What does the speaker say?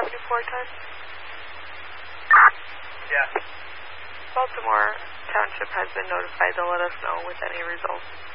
4 times? Yeah. Baltimore Township has been notified to let us know with any results.